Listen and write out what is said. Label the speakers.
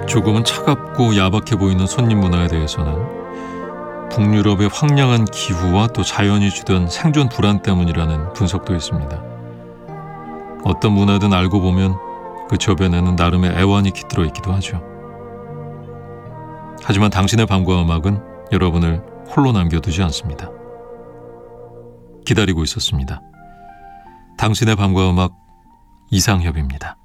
Speaker 1: 조금은 차갑고 야박해 보이는 손님 문화에 대해서는 북유럽의 황량한 기후와 또 자연이 주던 생존 불안 때문이라는 분석도 있습니다. 어떤 문화든 알고 보면 그 저변에는 나름의 애환이 깃들어 있기도 하죠. 하지만 당신의 밤과 음악은 여러분을 홀로 남겨두지 않습니다. 기다리고 있었습니다. 당신의 밤과 음악 이상협입니다.